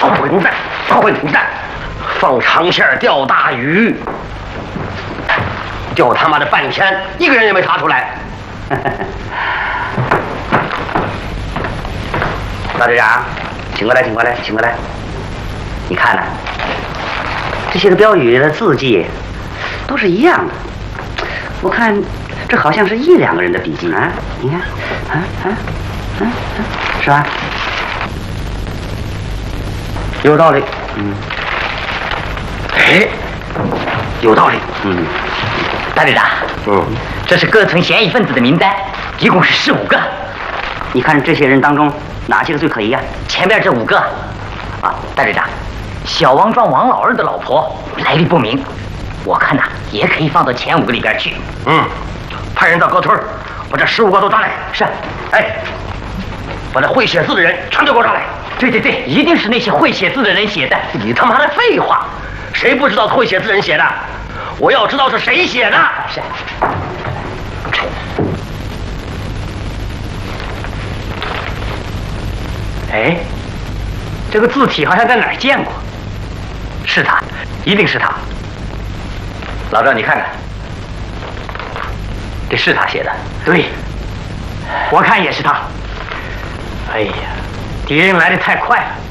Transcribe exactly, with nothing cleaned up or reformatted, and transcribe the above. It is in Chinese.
混蛋，混蛋，放长线钓大鱼，钓他妈的半天，一个人也没查出来。大队长，请过来，请过来，请过来。你看呢、啊？这些个标语的字迹都是一样的。我看这好像是一两个人的笔记啊！你看，啊啊啊啊，是吧？有道理。嗯。哎，有道理。嗯。 大队长， 嗯， 这是各村嫌疑分子的名单，一共是十五个。 你看这些人当中哪些个最可疑啊？ 前面这五个，啊，大队长，小王庄王老二的老婆来历不明，我看呐、啊、也可以放到前五个里边去。 嗯，派人到各村把这十五个都抓来。 是。 哎，把那会写字的人全都给我抓来。 对对对，一定是那些会写字的人写的。 你他妈的废话，谁不知道会写字人写的？我要知道是谁写的。 是。哎，这个字体好像在哪儿见过？是他，一定是他。老赵，你看看，这是他写的。对，我看也是他。哎呀，敌人来得太快了。